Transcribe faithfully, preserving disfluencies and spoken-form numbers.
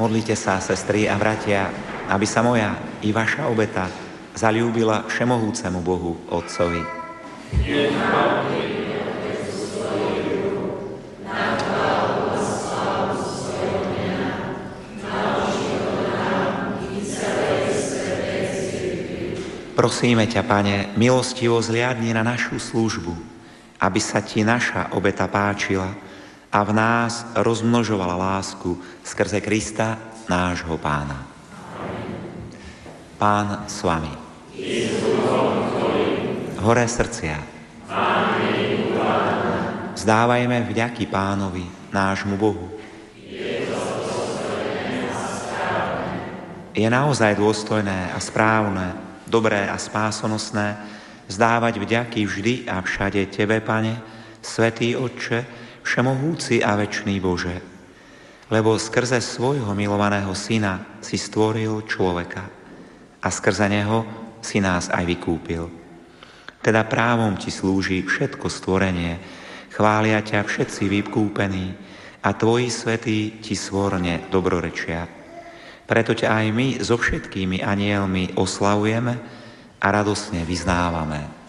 Modlite sa, sestry a bratia, aby sa moja i vaša obeta zaľúbila všemohúcemu Bohu Otcovi. Prosíme ťa, Pane, milostivo zliadni na našu službu, aby sa ti naša obeta páčila a v nás rozmnožovala lásku skrze Krista, nášho Pána. Pán s vami. Hore srdcia. Vzdávajme vďaky Pánovi, nášmu Bohu. Je naozaj dôstojné a správne, dobré a spásonosné vzdávať vďaky vždy a všade Tebe, Pane, Svätý Otče, všemohúci a večný Bože, lebo skrze svojho milovaného Syna si stvoril človeka a skrze neho si nás aj vykúpil. Teda právom Ti slúži všetko stvorenie, chvália ťa všetci vykúpení a Tvoji svätí Ti svorne dobrorečia. Preto ťa aj my so všetkými anielmi oslavujeme a radosne vyznávame.